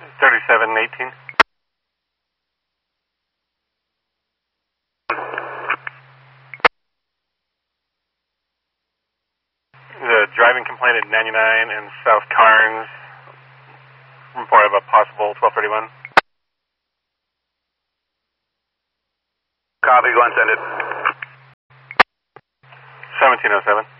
3718. The driving complaint at 99 and South Carnes. Report of a possible 1231. Copy, go and send it. 1707.